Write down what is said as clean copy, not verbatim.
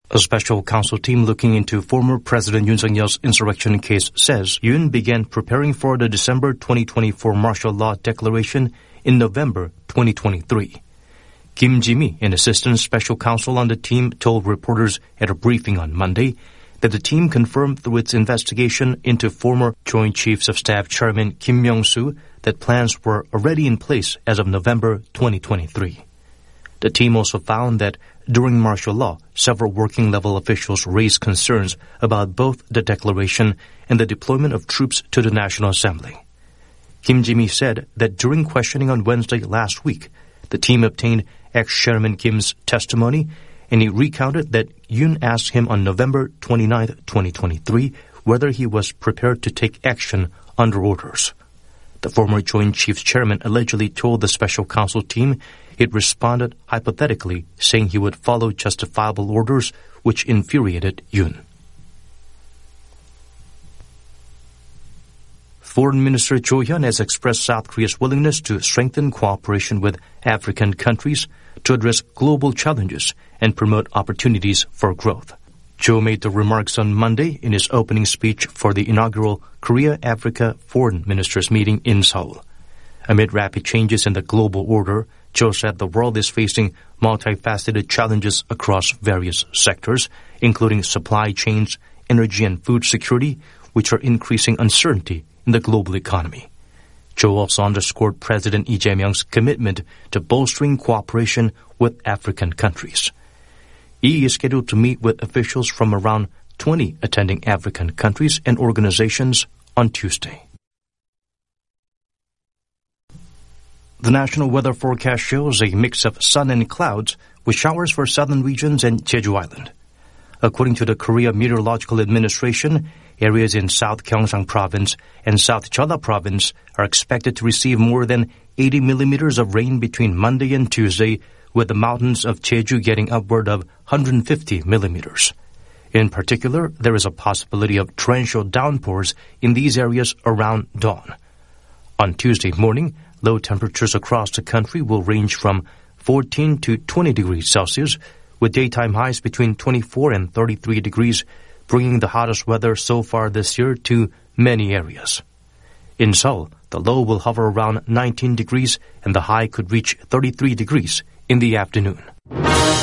A special counsel team looking into former President Yoon Suk-yeol's insurrection case says Yoon began preparing for the December 2024 martial law declaration in November 2023. Kim Ji-mi, an assistant special counsel on the team, told reporters at a briefing on Monday that the team confirmed through its investigation into former Joint Chiefs of Staff Chairman Kim Myung-soo that plans were already in place as of November 2023. The team also found that during martial law, several working-level officials raised concerns about both the declaration and the deployment of troops to the National Assembly. Kim Ji-mi said that during questioning on Wednesday last week, the team obtained ex-Chairman Kim's testimony, and he recounted that Yoon asked him on November 29, 2023, whether he was prepared to take action under orders. The former Joint Chiefs Chairman allegedly told the special counsel team it responded hypothetically, saying he would follow justifiable orders, which infuriated Yoon. Foreign Minister Cho Hyun has expressed South Korea's willingness to strengthen cooperation with African countries to address global challenges and promote opportunities for growth. Cho made the remarks on Monday in his opening speech for the inaugural Korea-Africa Foreign Ministers meeting in Seoul. Amid rapid changes in the global order, Cho said the world is facing multifaceted challenges across various sectors, including supply chains, energy and food security, which are increasing uncertainty in the global economy. Cho also underscored President Lee Jae-myung's commitment to bolstering cooperation with African countries. Lee is scheduled to meet with officials from around 20 attending African countries and organizations on Tuesday. The national weather forecast shows a mix of sun and clouds with showers for southern regions and Jeju Island. According to the Korea Meteorological Administration, areas in South Gyeongsang Province and South Jeolla Province are expected to receive more than 80 millimeters of rain between Monday and Tuesday, with the mountains of Jeju getting upward of 150 millimeters. In particular, there is a possibility of torrential downpours in these areas around dawn. On Tuesday morning, low temperatures across the country will range from 14 to 20 degrees Celsius, with daytime highs between 24 and 33 degrees, bringing the hottest weather so far this year to many areas. In Seoul, the low will hover around 19 degrees and the high could reach 33 degrees in the afternoon.